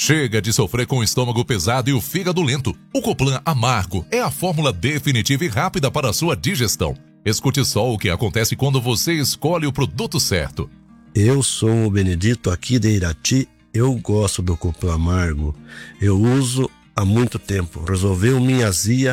Chega de sofrer com o estômago pesado e o fígado lento. O Coplan Amargo é a fórmula definitiva e rápida para a sua digestão. Escute só o que acontece quando você escolhe o produto certo. Eu sou o Benedito aqui de Irati. Eu gosto do Coplan Amargo. Eu uso há muito tempo. Resolveu minha azia